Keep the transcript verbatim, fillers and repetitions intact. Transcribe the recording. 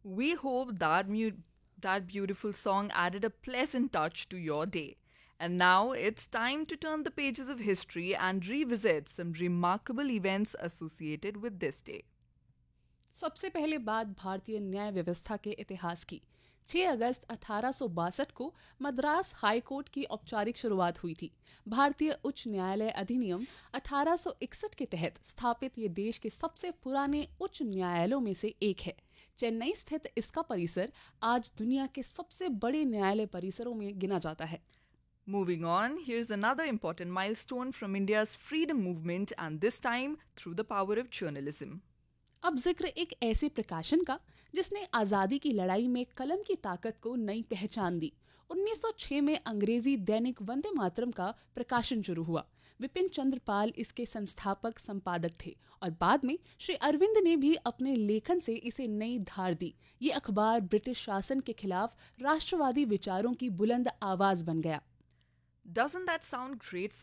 We hope that mu- that beautiful song added a pleasant touch to your day. And now it's time to turn the pages of history and revisit some remarkable events associated with this day. सबसे पहले बात भारतीय न्याय व्यवस्था के इतिहास की। छह अगस्त अठारह सौ बासठ को मद्रास हाई कोर्ट की औपचारिक शुरुआत हुई थी। भारतीय उच्च न्यायालय अधिनियम अठारह सौ इकसठ के तहत स्थापित ये देश के सबसे पुराने उच्च न्यायालयों में से एक है। चेन्नई स्थित इसका परिसर आज दुनिया के सबसे बड़े न्यायालय परिसरों में गिना जाता है। Moving on, here's another important milestone from India's freedom movement, and this time through the power of journalism. अब जिक्र एक ऐसे प्रकाशन का जिसने आज़ादी की लड़ाई में कलम की ताकत को नई पहचान दी। उन्नीस सौ छह में अंग्रेजी दैनिक वंदे मातरम का प्रकाशन शुरू हुआ। विपिन चंद्र पाल इसके संस्थापक संपादक थे और बाद में श्री अरविंद ने भी अपने लेखन से इसे नई धार दी। ये अखबार ब्रिटिश शासन के खिलाफ राष्ट्रवादी विचारों की बुलंद आवाज बन गया। Doesn't that sound great,